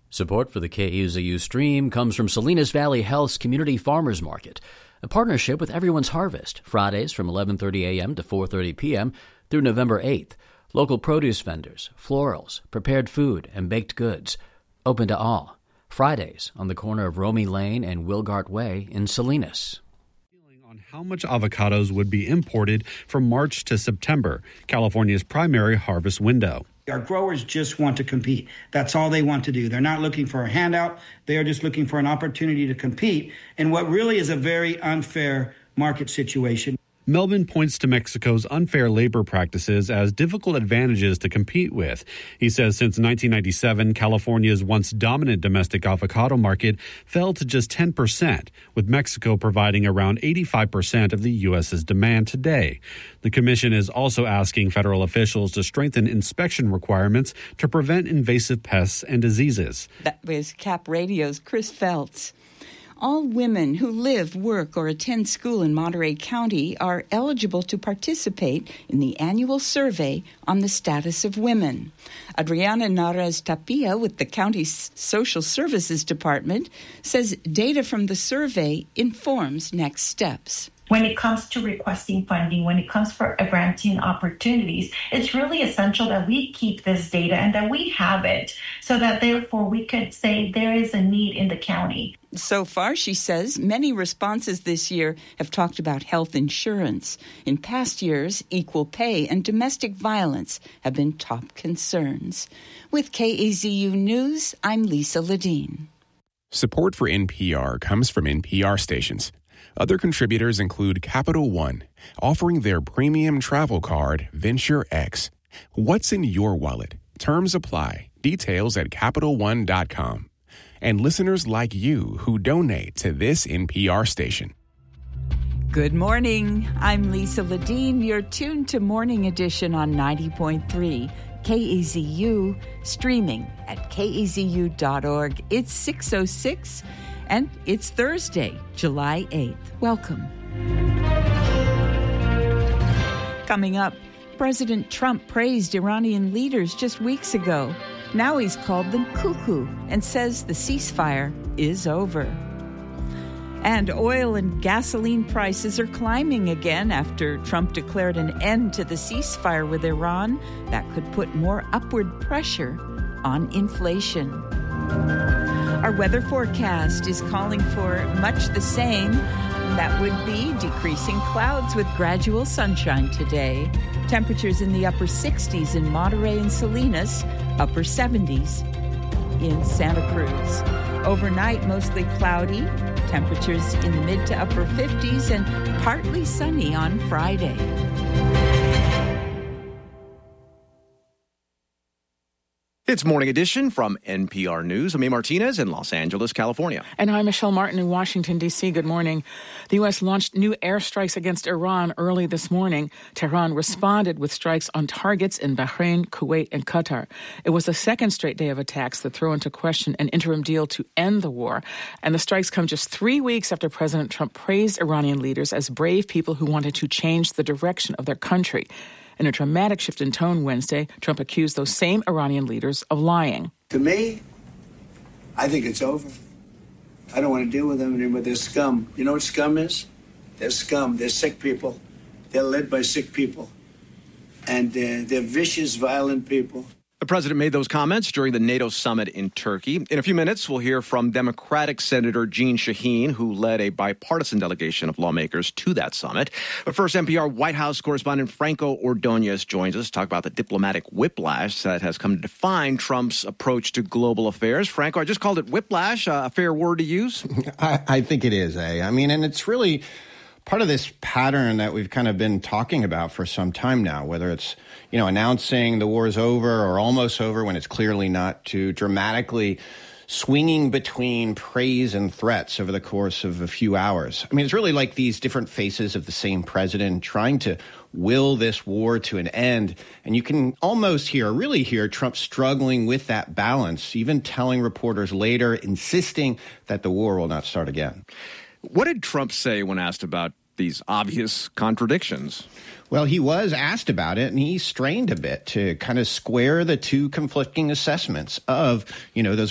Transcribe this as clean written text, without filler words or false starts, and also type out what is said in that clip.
Support for the KUZU stream comes from Salinas Valley Health's Community Farmers Market, a partnership with Everyone's Harvest, Fridays from 11:30 a.m. to 4:30 p.m. through November 8th. Local produce vendors, florals, prepared food, and baked goods. Open to all. Fridays on the corner of Romy Lane and Wilgart Way in Salinas. On how much avocados would be imported from March to September, California's primary harvest window. Our growers just want to compete. That's all they want to do. They're not looking for a handout. They are just looking for an opportunity to compete in what really is a very unfair market situation. Melvin points to Mexico's unfair labor practices as difficult advantages to compete with. He says since 1997, California's once dominant domestic avocado market fell to just 10%, with Mexico providing around 85% of the U.S.'s demand today. The commission is also asking federal officials to strengthen inspection requirements to prevent invasive pests and diseases. That was Cap Radio's Chris Feltz. All women who live, work, or attend school in Monterey County are eligible to participate in the annual survey on the status of women. Adriana Narez Tapia with the county's Social Services Department says data from the survey informs next steps. When it comes to requesting funding, when it comes for granting opportunities, it's really essential that we keep this data and that we have it so that therefore we could say there is a need in the county. So far, she says, many responses this year have talked about health insurance. In past years, equal pay and domestic violence have been top concerns. With KAZU News, I'm Lisa Ledeen. Support for NPR comes from NPR stations. Other contributors include Capital One, offering their premium travel card, Venture X. What's in your wallet? Terms apply. Details at CapitalOne.com. And listeners like you who donate to this NPR station. Good morning. I'm Lisa Ledeen. You're tuned to Morning Edition on 90.3 KAZU, streaming at kazu.org. It's 6:06. And it's Thursday, July 8th. Welcome. Coming up, President Trump praised Iranian leaders just weeks ago. Now he's called them cuckoo and says the ceasefire is over. And oil and gasoline prices are climbing again after Trump declared an end to the ceasefire with Iran. That could put more upward pressure on inflation. Our weather forecast is calling for much the same. That would be decreasing clouds with gradual sunshine today. Temperatures in the upper 60s in Monterey and Salinas, upper 70s in Santa Cruz. Overnight, mostly cloudy. Temperatures in the mid to upper 50s and partly sunny on Friday. It's Morning Edition from NPR News. I'm A. Martinez in Los Angeles, California. And I'm Michelle Martin in Washington, D.C. Good morning. The U.S. launched new airstrikes against Iran early this morning. Tehran responded with strikes on targets in Bahrain, Kuwait, and Qatar. It was the second straight day of attacks that throw into question an interim deal to end the war. And the strikes come just 3 weeks after President Trump praised Iranian leaders as brave people who wanted to change the direction of their country. In a dramatic shift in tone Wednesday, Trump accused those same Iranian leaders of lying. To me, I think it's over. I don't want to deal with them anymore. They're scum. You know what scum is? They're scum. They're sick people. They're led by sick people. And they're vicious, violent people. The president made those comments during the NATO summit in Turkey. In a few minutes, we'll hear from Democratic Senator Jeanne Shaheen, who led a bipartisan delegation of lawmakers to that summit. But first, NPR White House correspondent Franco Ordonez joins us to talk about the diplomatic whiplash that has come to define Trump's approach to global affairs. Franco, I just called it whiplash, a fair word to use? I think it is, I mean, and it's really part of this pattern that we've kind of been talking about for some time now, whether it's, announcing the war is over or almost over when it's clearly not, to dramatically swinging between praise and threats over the course of a few hours. I mean, it's really like these different faces of the same president trying to will this war to an end. And you can almost really hear Trump struggling with that balance, even telling reporters later, insisting that the war will not start again. What did Trump say when asked about these obvious contradictions? Well, he was asked about it, and he strained a bit to kind of square the two conflicting assessments of, those